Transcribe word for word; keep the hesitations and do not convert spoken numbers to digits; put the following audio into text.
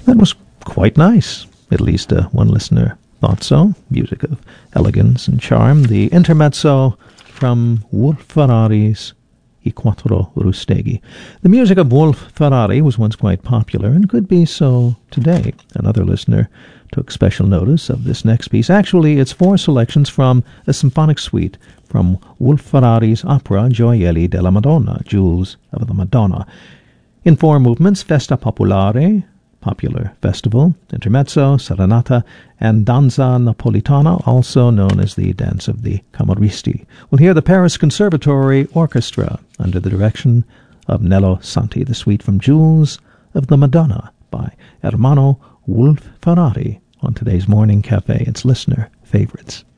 That was quite nice. At least uh, one listener thought so. Music of elegance and charm. The intermezzo from Wolf Ferrari's I Quattro Rusteghi. The music of Wolf Ferrari was once quite popular and could be so today. Another listener took special notice of this next piece. Actually, it's four selections from a symphonic suite from Wolf Ferrari's opera Gioielli della Madonna, Jewels of the Madonna. In four movements, Festa Popolare, Popular Festival, Intermezzo, Serenata, and Danza Napolitana, also known as the Dance of the Camorristi. We'll hear the Paris Conservatory Orchestra under the direction of Nello Santi, the suite from Jewels of the Madonna by Ermanno Wolf Ferrari on today's Morning Cafe. It's Listener Favorites.